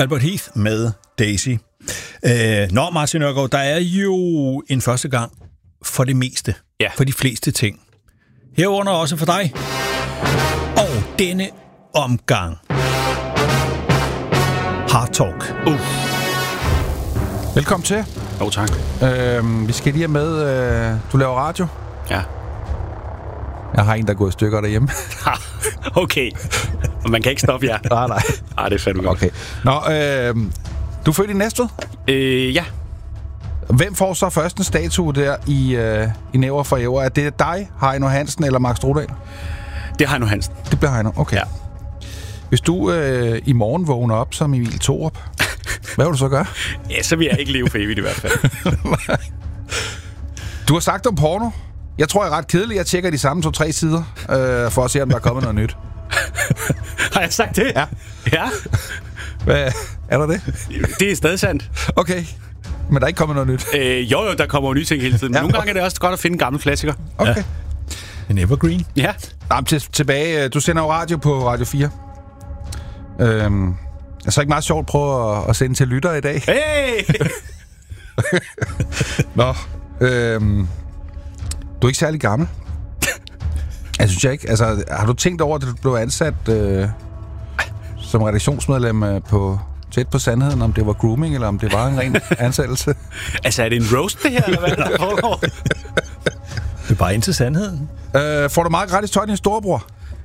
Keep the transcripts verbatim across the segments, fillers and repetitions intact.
Albert Heath med Daisy. Øh, nå, Martin Nørgaard, der er jo en første gang for det meste. Ja. For de fleste ting. Herunder også for dig. Og denne omgang. Hard Talk. Uh. Velkommen til. Jo, oh, tak. Øh, vi skal lige have med... Øh, du laver radio? Ja. Jeg har en, der er gået i stykker derhjemme. Okay. Og man kan ikke stoppe jer. Nej, nej. Ej, det er fandme godt. Okay. Nå, øh, du er født i Næstved? Øh, ja. Hvem får så først en statue der i, øh, i Næver for Æver? Er det dig, Heino Hansen eller Max Strudal? Det har Heino Hansen. Det bliver Heino, okay. Ja. Hvis du øh, i morgen vågner op som Emil Thorup, hvad vil du så gøre? Ja, så vil jeg ikke leve for evigt i hvert fald. Du har sagt om porno. Jeg tror, jeg er ret kedelig. Jeg tjekker de samme to-tre sider, øh, for at se, om der er kommet noget nyt. Har jeg sagt det? Ja. Ja? Hvad, er der det? Det er stadig sandt. Okay. Men der er ikke kommet noget nyt? Øh, jo, jo, der kommer jo nye ting hele tiden. Men Ja, nogle gange okay. er det også godt at finde gamle klassikere. Okay. Ja. En evergreen. Ja. Jamen, til, tilbage. Du sender jo radio på Radio fire. Øhm, er det så ikke meget sjovt at prøve at, at sende til lyttere i dag? Hey! Nå. Øhm, du er ikke særlig gammel. Jeg synes jeg ikke. Altså, har du tænkt over, at du blev ansat øh, som redaktionsmedlem øh, på Tæt på Sandheden, om det var grooming, eller om det var en ren ansættelse? Altså, er det en roast, det her, eller hvad der foregår? Det er bare ind til sandheden. Øh, får du meget gratis tøj, din storebror?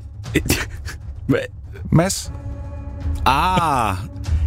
Mads? Ah.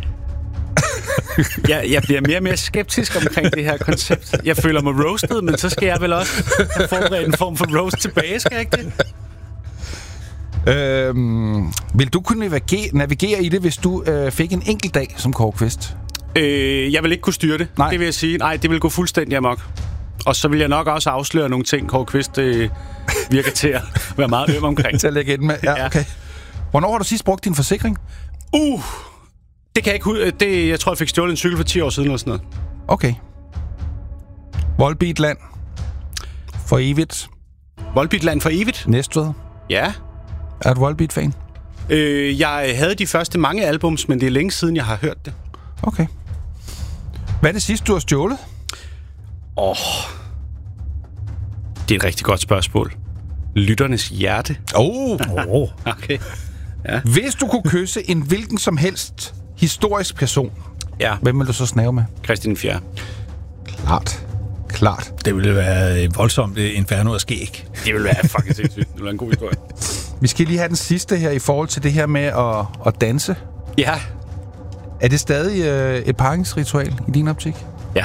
Jeg, jeg bliver mere og mere skeptisk omkring det her koncept. Jeg føler mig roasted, men så skal jeg vel også have forberedt en form for roast tilbage, skal jeg ikke det? Øhm, vil du kunne navigere, navigere i det, hvis du øh, fik en enkelt dag som Kåre Kvist? Øh, jeg vil ikke kunne styre det. Nej. Det vil jeg sige. Nej, det vil gå fuldstændig amok. Og så vil jeg nok også afsløre nogle ting, Kåre Kvist øh, virker til at være meget øm omkring. Til at lægge ind med? Ja, okay. Hvornår har du sidst brugt din forsikring? Uh! Det kan jeg ikke huske. Det, jeg tror, jeg fik stjålet en cykel for ti år siden eller sådan noget. Okay. Volbeat Land. For evigt. Volbeat Land for evigt? Næstved. Ja. Er du Volbeat-fan? Øh, jeg havde de første mange albums, men det er længe siden, jeg har hørt det. Okay. Hvad er det sidste, du har stjålet? Åh. Oh. Det er et rigtig godt spørgsmål. Lytternes hjerte. Oh. Oh. Okay. Ja. Hvis du kunne kysse en hvilken som helst historisk person, Ja. hvem vil du så snave med? Christian den fjerde. Klart. Klart. Det ville være et voldsomt inferno af skæg. Det vil være fucking sindssygt. Det vil være en god historie. Vi skal lige have den sidste her i forhold til det her med at, at danse. Ja. Er det stadig øh, et paringsritual i din optik? Ja.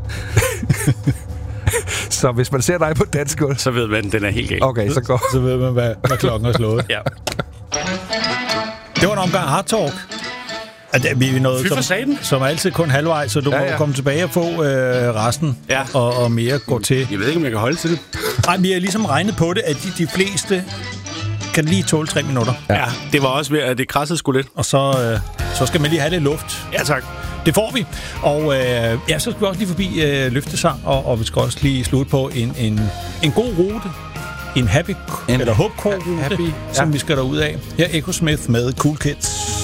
Så hvis man ser dig på dansegulv, Så ved man, den er helt galt. okay, så går. Så ved man, hvad, hvad klokken er slået. Ja. Det var en omgang Hard Talk. At det, vi er noget, Fy for som, satan. som er altid kun halvvejs, så du Ja, ja, ja. må komme tilbage og få øh, resten, Ja. og, og mere gå til. Jeg ved ikke, om jeg kan holde til det. Ej, vi har ligesom regnet på det, at de, de fleste kan lige tåle tre minutter. Ja. ja, det var også ved, at det krassede sgu lidt. Og så, øh, så skal man lige have lidt luft. Ja, tak. Det får vi. Og øh, ja, så skal vi også lige forbi øh, løftesang, og, og vi skal også lige slutte på en, en, en god rute. En happy, En eller hopcore rute, happy, som ja. vi skal derud af. Her er Echo Smith med Cool Kids.